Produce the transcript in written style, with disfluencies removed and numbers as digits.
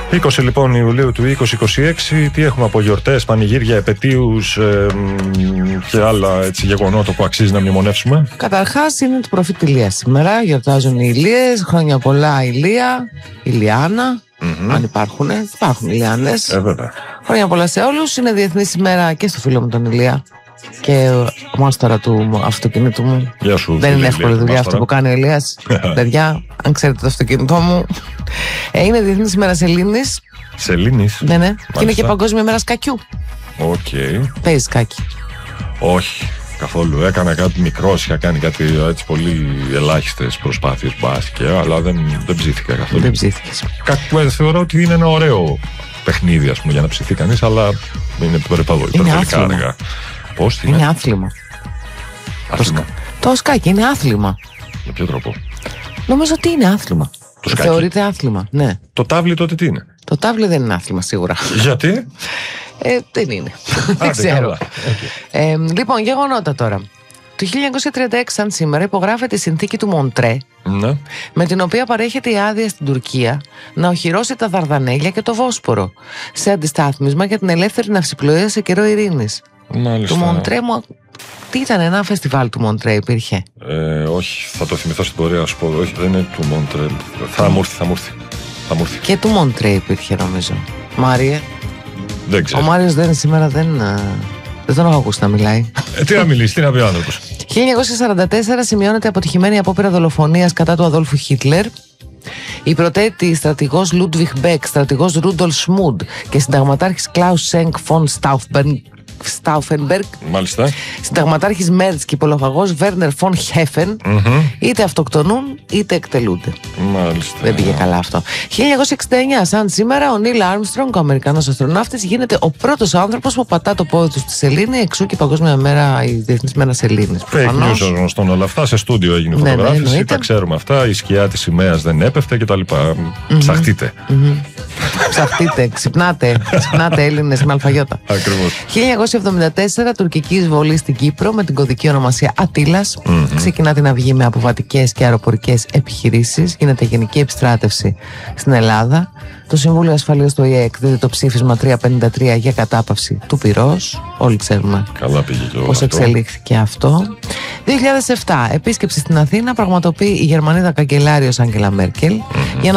20 λοιπόν Ιουλίου του 2026, τι έχουμε από γιορτές, πανηγύρια, επετείους και άλλα έτσι γεγονότα που αξίζει να μνημονεύσουμε? Καταρχάς είναι το προφήτη Ηλία σήμερα, γιορτάζουν οι Ηλίες, χρόνια πολλά Ηλία, Ηλιάνα, αν υπάρχουν Ηλιάνες. Βέβαια. Χρόνια πολλά σε όλους, είναι διεθνής ημέρα και στο φίλο μου τον Ηλία και ο μάστορα του αυτοκινήτου μου. Γεια σου. Δεν είναι εύκολη δουλειά αυτό που κάνει ο Ηλίας. Παιδιά, αν ξέρετε το αυτοκίνητό μου. Είναι διεθνής ημέρα σελήνης. Σελήνης. Ναι, ναι. Και είναι και παγκόσμια μέρα σκακιού. Οκ. Παίζει σκάκι? Όχι, καθόλου. Έκανα κάτι μικρό, είχα κάνει κάτι έτσι πολύ ελάχιστες προσπάθειες μπάσκετ, αλλά δεν ψήθηκα καθόλου. Δεν ψήθηκες. Θεωρώ ότι είναι ένα ωραίο παιχνίδι, ας πούμε, για να ψηθεί κανείς, αλλά είναι υπερβολικά αργά. Πώς είναι άθλημα. Άθλημα. Το σκάκι είναι άθλημα. Με ποιο τρόπο? Νομίζω ότι είναι άθλημα. Το σκάκι. Θεωρείται άθλημα, ναι. Το τάβλι τότε τι είναι? Το τάβλι δεν είναι άθλημα σίγουρα. Γιατί? Δεν είναι. Δεν ξέρω. Λοιπόν, γεγονότα τώρα. Το 1936 σαν σήμερα υπογράφεται η συνθήκη του Μοντρέ, ναι, με την οποία παρέχεται η άδεια στην Τουρκία να οχυρώσει τα Δαρδανέλια και το Βόσπορο σε αντιστάθμισμα για την ελεύθερη ναυσιπλοεία σε καιρό ειρήνης. Μάλιστα. Το Μοντρέ τι ήταν, ένα φεστιβάλ του Μοντρέ υπήρχε? Όχι, θα το θυμηθώ στην πορεία, να σου πω. Όχι, δεν είναι του Μοντρέ. Θα μου έρθει. Και του Μοντρέ υπήρχε νομίζω. Μάριε. Δεν ξέρω. Ο Μάριος δεν σήμερα δεν τον έχω ακούσει να μιλάει. Τι να μιλήσει, τι να πει ο άνθρωπος. 1944 σημειώνεται αποτυχημένη απόπειρα δολοφονίας κατά του Αδόλφου Χίτλερ. Η πρωτέτη στρατηγός Λούντβιχ Μπεκ, στρατηγός Ρούντολφ Σμούντ και συνταγματάρχης Κλάους Σενκ φον Στάουφενμπεργκ, μάλιστα, συνταγματάρχης Μέρτς και υπολογαγός Βέρνερ φον Χέφεν, είτε αυτοκτονούν είτε εκτελούνται. Μάλιστα. Δεν πήγε καλά αυτό. 1969, σαν σήμερα, ο Νίλ Άρμστρονγκ, ο Αμερικανός αστροναύτης, γίνεται ο πρώτος άνθρωπος που πατά το πόδι του στη σελήνη, εξού και η Παγκόσμια Μέρα, η Διεθνής Μέρα Σελήνης. Fake news γνωστόν όλα αυτά. Σε στούντιο έγινε η φωτογράφηση. Τα ξέρουμε αυτά. Η σκιά της σημαίας δεν έπεφτε κτλ. Ψαχτείτε. Ψαχτείτε, ξυπνάτε Έλληνες με αλφαγιώτα. Ακριβώς. 1974, τουρκική εισβολή στην Κύπρο με την κωδική ονομασία Ατήλας. Ξεκινά την αυγή με αποβατικές και αεροπορικές επιχειρήσεις. Γίνεται γενική επιστράτευση στην Ελλάδα. Το Συμβούλιο Ασφαλείας του ΟΗΕ εκδίδει το ψήφισμα 353 για κατάπαυση του πυρός. Όλοι ξέρουμε πώς εξελίχθηκε αυτό. 2007, επίσκεψη στην Αθήνα πραγματοποιεί η Γερμανίδα καγκελάριος Άγγελα Μέρκελ για